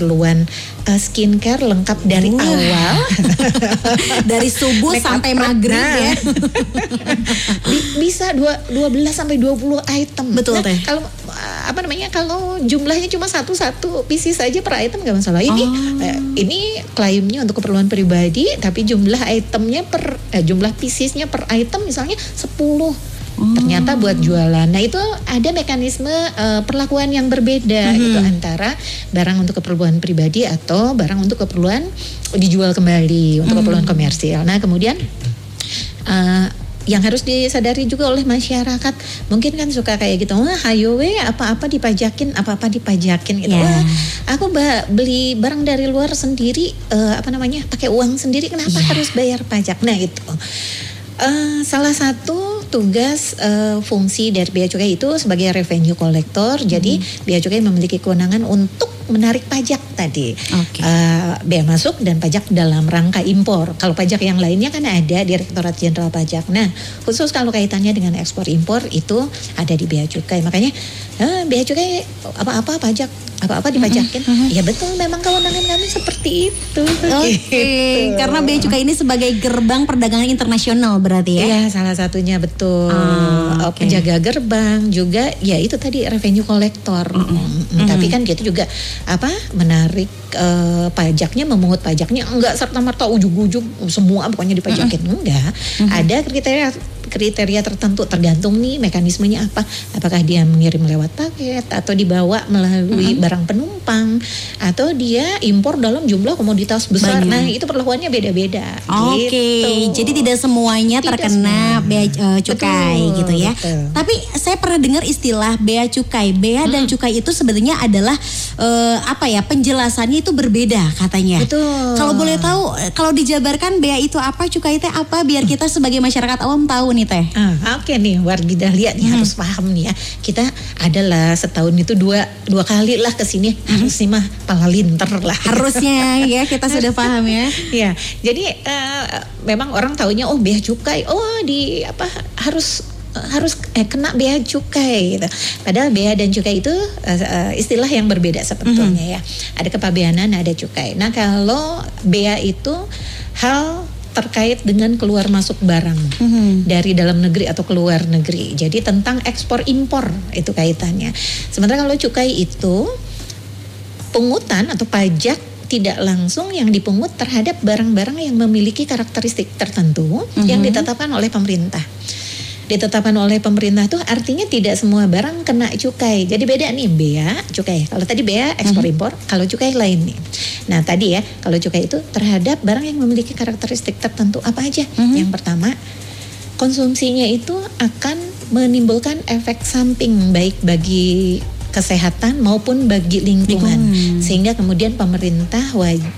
keperluan skincare lengkap dari awal dari subuh sampai maghrib ya. Bisa 12 sampai 20 item. Betul teh. Kalau kalau jumlahnya cuma satu pieces saja per item nggak masalah. Ini klaimnya untuk keperluan pribadi, tapi jumlah itemnya jumlah piecesnya per item misalnya 10. Ternyata buat jualan. Nah itu ada mekanisme perlakuan yang berbeda gitu antara barang untuk keperluan pribadi atau barang untuk keperluan dijual kembali untuk keperluan komersial. Nah kemudian yang harus disadari juga oleh masyarakat, mungkin kan suka kayak gitu, hayo we apa-apa dipajakin gitu. Wah, aku beli barang dari luar sendiri pakai uang sendiri, kenapa harus bayar pajak? Nah itu salah satu tugas fungsi dari Bea Cukai itu sebagai revenue collector. Jadi Bea Cukai memiliki kewenangan untuk menarik pajak tadi, bea masuk dan pajak dalam rangka impor. Kalau pajak yang lainnya kan ada Direktorat Jenderal Pajak. Nah khusus kalau kaitannya dengan ekspor impor itu ada di Bea Cukai. Makanya Bea Cukai apa-apa pajak, apa-apa dipajakin. Ya betul, memang kewenangan kami seperti itu. Gitu. Karena Bea Cukai ini sebagai gerbang perdagangan internasional berarti ya? Iya, salah satunya betul. Penjaga gerbang juga, ya itu tadi revenue collector. Tapi kan kita juga menarik pajaknya, memungut pajaknya enggak serta-merta ujug-ujug semua pokoknya dipajakin. Enggak. Ada kriteria tertentu, tergantung nih mekanismenya apa. Apakah dia mengirim lewat paket atau dibawa melalui barang penumpang atau dia impor dalam jumlah komoditas besar. Nah itu perlakuannya beda-beda. Gitu. Jadi tidak semuanya terkena bea cukai gitu ya. Betul. Tapi saya pernah dengar istilah bea cukai. Bea dan cukai itu sebenarnya adalah penjelasannya itu berbeda katanya. Betul. Kalau boleh tahu, kalau dijabarkan bea itu apa, cukai itu apa, biar kita sebagai masyarakat awam tahu nih teh. Oke nih, warga lihat nih harus paham nih ya. Kita adalah setahun itu dua kali lah kesini, harusnya mah palalinter lah. Harusnya ya kita sudah paham ya. Ya, jadi memang orang taunya bea cukai, harus kena bea cukai gitu. Padahal bea dan cukai itu istilah yang berbeda sebetulnya ya. Ada kepabeanan, ada cukai. Nah kalau bea itu hal terkait dengan keluar masuk barang dari dalam negeri atau keluar negeri. Jadi tentang ekspor impor itu kaitannya. Sementara kalau cukai itu pungutan atau pajak tidak langsung yang dipungut terhadap barang-barang yang memiliki karakteristik tertentu yang ditetapkan oleh pemerintah. Ditetapkan oleh pemerintah itu artinya tidak semua barang kena cukai. Jadi beda nih bea, cukai. Kalau tadi bea ekspor impor, kalau cukai lain nih. Nah tadi ya, kalau cukai itu terhadap barang yang memiliki karakteristik tertentu apa aja? Yang pertama, konsumsinya itu akan menimbulkan efek samping baik bagi kesehatan maupun bagi lingkungan. Sehingga kemudian pemerintah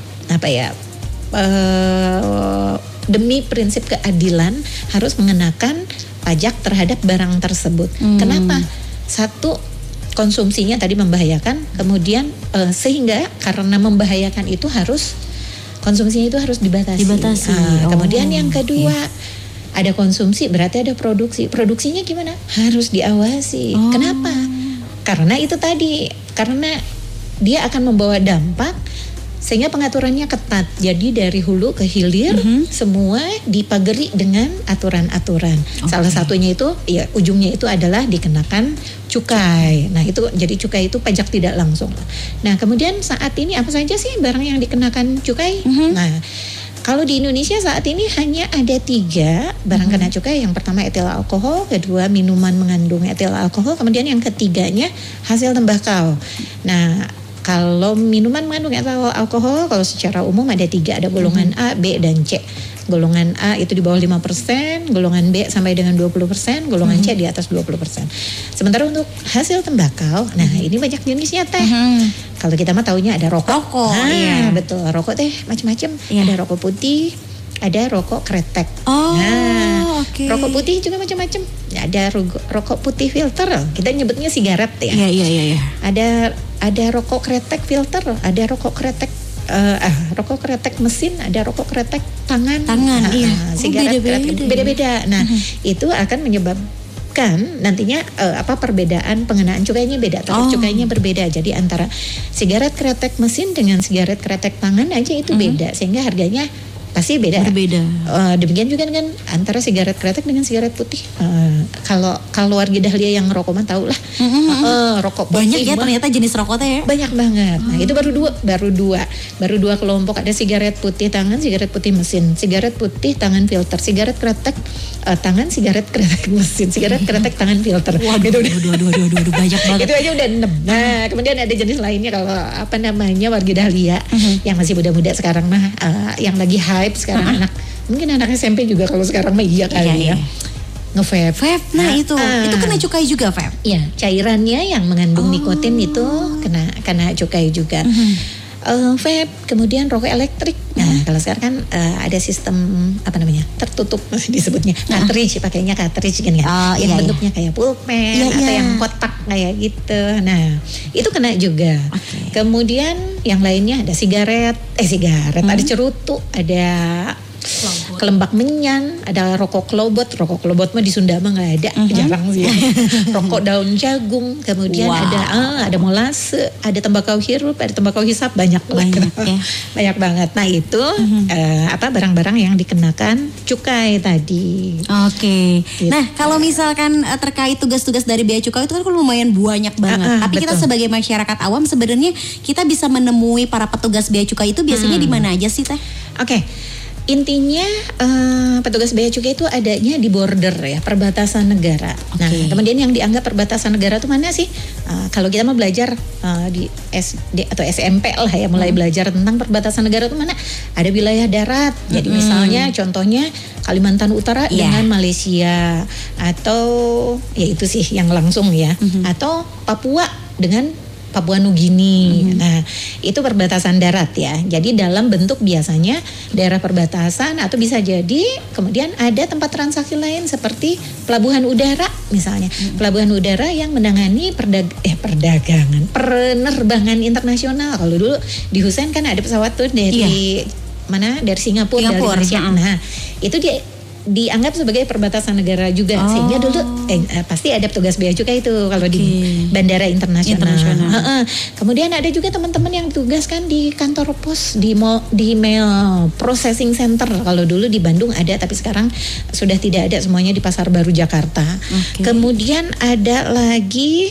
demi prinsip keadilan harus mengenakan pajak terhadap barang tersebut. Kenapa? Satu, konsumsinya tadi membahayakan, kemudian sehingga karena membahayakan itu konsumsinya itu harus dibatasi. Kemudian yang kedua, ada konsumsi berarti ada produksi. Produksinya gimana? Harus diawasi. Kenapa? Karena itu tadi, karena dia akan membawa dampak sehingga pengaturannya ketat. Jadi dari hulu ke hilir semua dipagari dengan aturan-aturan. Salah satunya itu ya ujungnya itu adalah dikenakan cukai. Nah itu jadi cukai itu pajak tidak langsung. Nah kemudian saat ini apa saja sih barang yang dikenakan cukai? Nah kalau di Indonesia saat ini hanya ada 3 barang kena cukai. Yang pertama etil alkohol, kedua minuman mengandung etil alkohol, kemudian yang ketiganya hasil tembakau. Nah kalau minuman mengandung etil alkohol, kalau secara umum ada 3, ada golongan A, B, dan C. Golongan A itu di bawah 5%, golongan B sampai dengan 20%, golongan C di atas 20%. Sementara untuk hasil tembakau, nah ini banyak jenisnya teh. Kalau kita mah taunya ada rokok. Iya. Betul, rokok teh macam-macam. Ada rokok putih, ada rokok kretek. Rokok putih juga macam-macam. Ada rokok putih filter, kita nyebutnya sigaret ya. Iya. Ada rokok kretek filter, ada rokok kretek rokok kretek mesin, ada rokok kretek tangan. Iya. Sigaret beda-beda. Nah, itu akan diharapkan nantinya perbedaan pengenaan cukainya beda, tarif cukainya berbeda. Jadi antara sigaret kretek mesin dengan sigaret kretek tangan aja itu beda, sehingga harganya pasti berbeda. Demikian juga dengan antara sigaret kretek dengan sigaret putih. Kalau warga Dahlia yang ngerokok mah tahu lah. Rokok putih banyak ya ternyata jenis rokoknya ya. Banyak banget. Nah, itu baru dua kelompok. Ada sigaret putih tangan, sigaret putih mesin, sigaret putih tangan filter, sigaret kretek tangan, sigaret kretek mesin, sigaret kretek tangan filter. Waduh, banyak banget. Itu aja udah 6. Nah, kemudian ada jenis lainnya kalau warga Dahlia yang masih muda-muda sekarang mah yang lagi hype sekarang mungkin anak SMP juga kalau sekarang mah iya kali ya. Nge-vape. Nah, itu kena cukai juga, vape. Iya, cairannya yang mengandung nikotin itu kena cukai juga. Vape, kemudian rokok elektrik. Nah, kalau sekarang kan ada sistem tertutup disebutnya cartridge, pakainya cartridge kan ya. Yang bentuknya kayak pulpen atau yang kotak kayak gitu. Nah, itu kena juga. Kemudian yang lainnya ada sigaret, ada cerutu, ada kelembak menyan, ada rokok klobot mah di Sunda mah nggak ada, jarang sih. Rokok daun jagung, kemudian ada molase, ada tembakau hirup, ada tembakau hisap, banyak ya. Banyak banget. Nah itu barang-barang yang dikenakan cukai tadi. Gitu. Nah kalau misalkan terkait tugas-tugas dari bea cukai itu kan lumayan banyak banget. Tapi kita sebagai masyarakat awam sebenarnya kita bisa menemui para petugas bea cukai itu biasanya di mana aja sih Teh? Intinya petugas bea cukai itu adanya di border ya, perbatasan negara. Nah, kemudian yang dianggap perbatasan negara itu mana sih? Kalau kita mau belajar di SD atau SMP lah ya, mulai belajar tentang perbatasan negara itu mana? Ada wilayah darat. Jadi misalnya contohnya Kalimantan Utara dengan Malaysia, atau ya itu sih yang langsung ya, atau Papua dengan Papua Nugini. Nah, itu perbatasan darat ya. Jadi dalam bentuk biasanya daerah perbatasan, atau bisa jadi kemudian ada tempat transaksi lain seperti pelabuhan udara misalnya. Pelabuhan udara yang menangani penerbangan internasional. Kalau dulu di Hussein kan ada pesawat tuh dari dari Singapura. Dari Malaysia. Nah, itu dia dianggap sebagai perbatasan negara juga, sehingga dulu pasti ada petugas bea cukai itu kalau di bandara internasional. Kemudian ada juga teman-teman yang ditugaskan di kantor pos, di mail processing center. Kalau dulu di Bandung ada, tapi sekarang sudah tidak ada, semuanya di Pasar Baru Jakarta. Kemudian ada lagi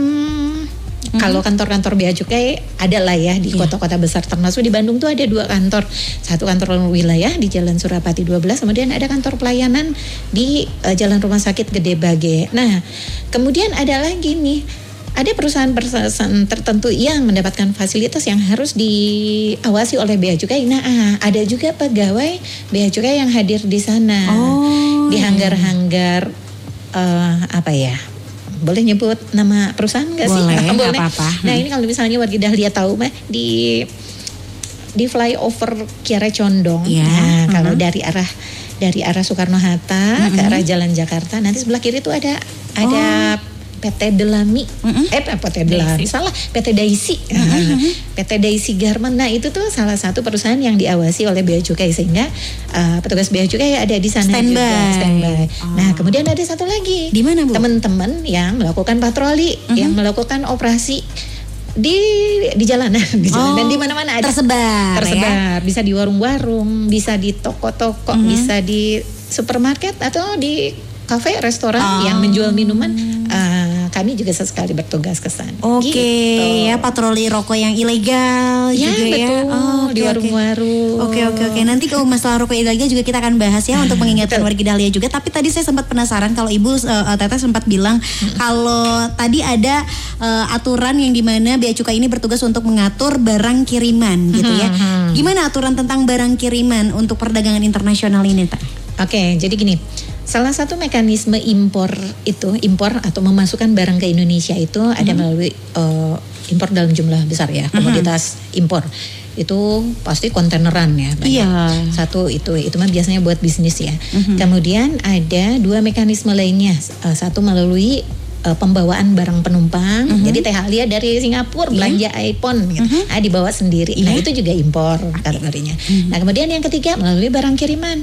kalau kantor-kantor bea cukai ada lah ya di kota-kota besar, termasuk di Bandung tuh ada 2 kantor. Satu kantor wilayah di Jalan Surapati 12, kemudian ada kantor pelayanan di Jalan Rumah Sakit Gede Bage. Nah, kemudian ada lagi nih, ada perusahaan-perusahaan tertentu yang mendapatkan fasilitas yang harus diawasi oleh bea cukai. Nah, ada juga pegawai bea cukai yang hadir di sana. Di hanggar-hanggar boleh nyebut nama perusahaan nggak sih? Boleh. Nah, ini kalau misalnya warga Dahlia tahu mah di flyover Kiara Condong. Nah, kalau dari arah Soekarno Hatta ke arah Jalan Jakarta, nanti sebelah kiri itu ada PT Delami, PT Delami, salah, PT Daisy, PT Daisy Garment. Nah, itu tuh salah satu perusahaan yang diawasi oleh bea cukai, sehingga petugas bea cukai ada di sana standby. Nah, kemudian ada satu lagi, di mana, Bu? Teman-teman yang melakukan patroli, yang melakukan operasi di jalanan, dan di mana-mana ada tersebar, ya? Bisa di warung-warung, bisa di toko-toko, bisa di supermarket, atau di kafe, restoran yang menjual minuman. Kami juga sesekali bertugas ke sana. Ya, patroli rokok yang ilegal juga betul, ya. Di warung-warung. Oke. Nanti kalau masalah rokok ilegal juga kita akan bahas ya, untuk mengingatkan warga Dahlia juga. Tapi tadi saya sempat penasaran, kalau Ibu Teteh sempat bilang kalau tadi ada aturan yang dimana bea cukai ini bertugas untuk mengatur barang kiriman gitu ya. Gimana aturan tentang barang kiriman untuk perdagangan internasional ini, Teh? Oke, jadi gini. Salah satu mekanisme impor atau memasukkan barang ke Indonesia itu ada melalui impor dalam jumlah besar ya, komoditas impor. Itu pasti kontaineran ya. Satu itu mah biasanya buat bisnis ya. Kemudian ada 2 mekanisme lainnya. Satu melalui pembawaan barang penumpang. Jadi Teh Alia dari Singapura belanja iPhone gitu. Dibawa sendiri. Nah, itu juga impor kategorinya. Nah, kemudian yang ketiga melalui barang kiriman.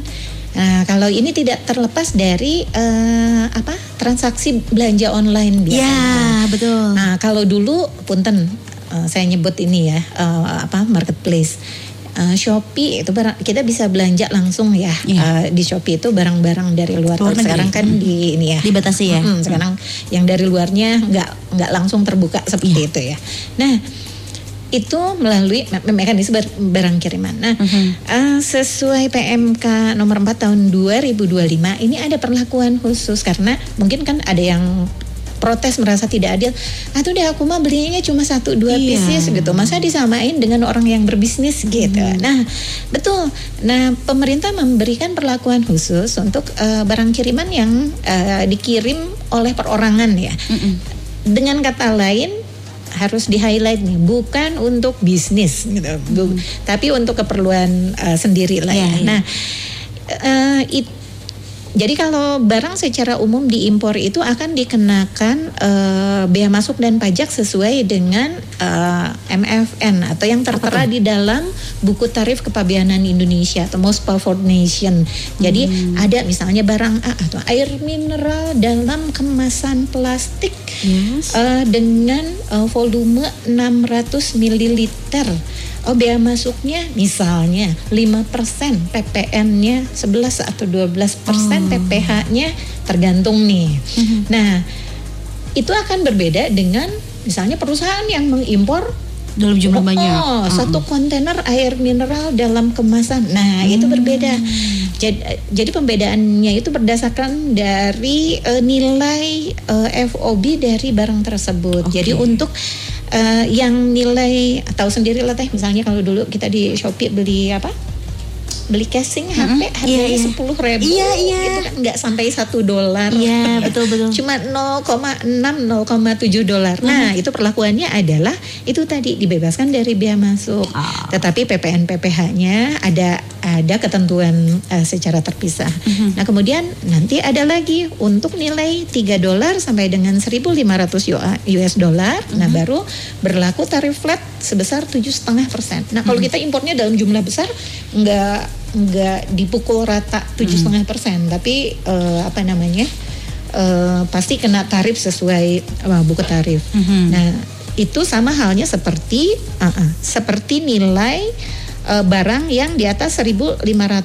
Nah, kalau ini tidak terlepas dari transaksi belanja online biasanya. Ya, betul. Nah, kalau dulu punten saya nyebut ini ya marketplace. Shopee itu kita bisa belanja langsung ya. Di Shopee itu barang-barang dari luar. Sekarang kan di ini ya dibatasi ya. Sekarang yang dari luarnya nggak langsung terbuka seperti itu ya. Nah, itu melalui mekanisme barang kiriman. Nah, sesuai PMK nomor 4 tahun 2025 ini ada perlakuan khusus karena mungkin kan ada yang protes merasa tidak adil. Udah aku mah belinya cuma 1-2 pieces gitu. Masa disamain dengan orang yang berbisnis gitu. Nah, betul. Nah, pemerintah memberikan perlakuan khusus untuk barang kiriman yang dikirim oleh perorangan ya. Dengan kata lain harus di-highlight nih, bukan untuk bisnis gitu, tapi untuk keperluan sendiri lah ya. Nah, jadi kalau barang secara umum diimpor itu akan dikenakan bea masuk dan pajak sesuai dengan MFN atau yang tertera di dalam buku tarif kepabeanan Indonesia atau Most Favored Nation. Jadi ada misalnya barang A atau air mineral dalam kemasan plastik dengan volume 600 ml. Bea masuknya misalnya 5%, PPN-nya 11 atau 12%, PPH-nya tergantung nih. Nah, itu akan berbeda dengan misalnya perusahaan yang mengimpor dalam jumlah banyak. Satu kontainer air mineral dalam kemasan. Nah, itu berbeda. Jadi pembedaannya itu berdasarkan dari nilai FOB dari barang tersebut. Jadi untuk yang nilai tahu sendiri lah teh, misalnya kalau dulu kita di Shopee beli casing HP harganya 10.000 itu kan nggak sampai $1. Iya, betul. Cuma 0,6 $0,7. Nah, itu perlakuannya adalah itu tadi dibebaskan dari bea masuk. Tetapi PPN PPH-nya ada ketentuan secara terpisah. Nah, kemudian nanti ada lagi untuk nilai $3 sampai dengan $1.500 US. Nah, baru berlaku tarif flat sebesar 7,5%. Nah, kalau kita impornya dalam jumlah besar nggak dipukul rata 7,5%, tapi pasti kena tarif sesuai buku tarif. Nah, itu sama halnya seperti nilai barang yang di atas 1.500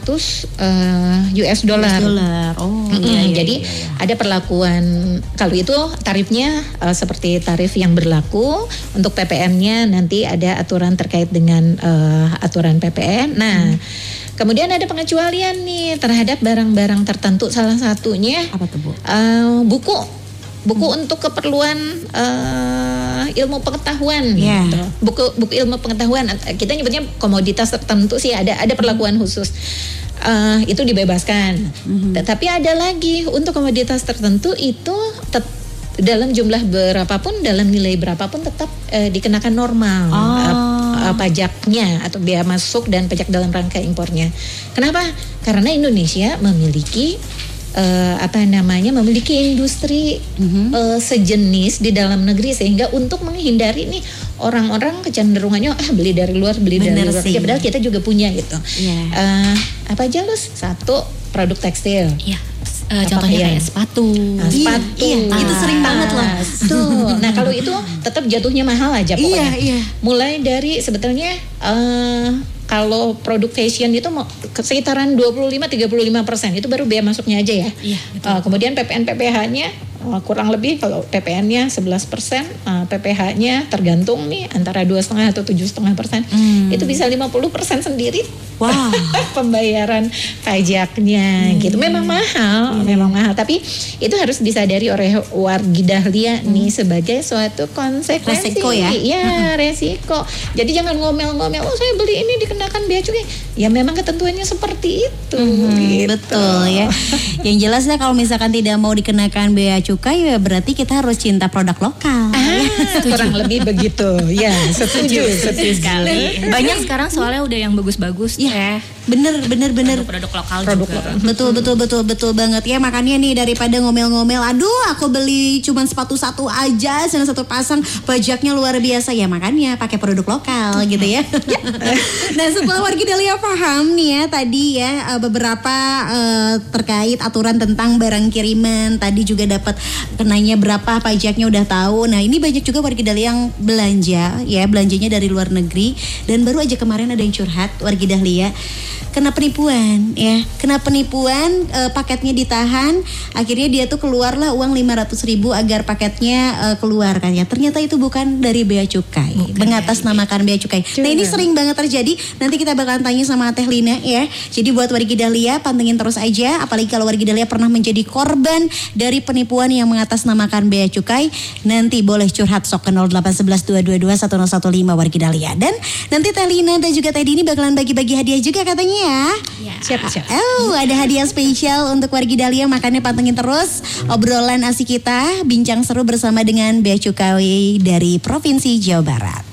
US dollar. Jadi ada perlakuan, kalau itu tarifnya seperti tarif yang berlaku. Untuk PPN-nya nanti ada aturan terkait dengan aturan PPN. Nah, kemudian ada pengecualian nih terhadap barang-barang tertentu. Salah satunya apa tuh, Bu? Buku untuk keperluan ilmu pengetahuan gitu. Buku ilmu pengetahuan, kita nyebutnya komoditas tertentu sih ada perlakuan khusus. Itu dibebaskan. Tetapi ada lagi untuk komoditas tertentu itu dalam jumlah berapapun, dalam nilai berapapun tetap dikenakan normal pajaknya atau bea masuk dan pajak dalam rangka impornya. Kenapa? Karena Indonesia memiliki memiliki industri sejenis di dalam negeri, sehingga untuk menghindari nih orang-orang kecenderungannya beli dari luar. Ya, padahal kita juga punya gitu. Apa aja satu produk tekstil. Contohnya kayak sepatu. Itu sering banget loh. Nah, kalau itu tetap jatuhnya mahal aja pokoknya. Mulai dari sebetulnya kalau produk fashion itu sekitaran 25-35%, itu baru bea masuknya aja ya. Kemudian PPN PPH-nya kurang lebih, kalau PPN-nya 11%, PPH-nya tergantung nih antara 2,5 atau 7,5%. Itu bisa 50% sendiri. Pembayaran pajaknya gitu. Memang mahal. Tapi itu harus disadari oleh wargi Dahlia nih sebagai suatu konsekuensi. Resiko ya. Resiko. Jadi jangan ngomel-ngomel, saya beli ini dikenakan bea cukai. Ya memang ketentuannya seperti itu. Gitu. Betul ya. Yang jelasnya kalau misalkan tidak mau dikenakan bea cukai, ya berarti kita harus cinta produk lokal. Kurang lebih begitu. Ya, setuju sekali. Banyak sekarang soalnya udah yang bagus-bagus ya. Bener. Produk lokal juga. Betul banget ya. Makanya nih daripada ngomel-ngomel, aduh aku beli cuman sepatu satu aja, cuma satu pasang, pajaknya luar biasa ya. Makanya pakai produk lokal gitu ya. Nah setelah wargi Dahlia paham nih ya tadi ya beberapa terkait aturan tentang barang kiriman, tadi juga dapat kenanya berapa pajaknya udah tahu. Nah ini banyak juga wargi Dahlia yang belanja ya, belanjanya dari luar negeri, dan baru aja kemarin ada yang curhat wargi Dahlia kena penipuan ya, paketnya ditahan, akhirnya dia tuh keluarlah uang 500.000 agar paketnya keluar kan ya, ternyata itu bukan dari bea cukai, mengatasnamakan bea cukai. Nah ini sering banget terjadi, nanti kita bakalan tanya sama Teh Lina ya. Jadi buat wargi Dahlia pantengin terus aja, apalagi kalau wargi Dahlia pernah menjadi korban dari penipuan yang mengatasnamakan bea cukai, nanti boleh curhat sok ke 0811 222 1015 wargi Dahlia. Dan nanti Teh Lina dan juga Teh Dini bakalan bagi-bagi hadiah juga katanya ya. Siap. Oh, ada hadiah spesial untuk wargi Dahlia, makanya pantengin terus obrolan asik kita, bincang seru bersama dengan Bea Cukai dari Provinsi Jawa Barat.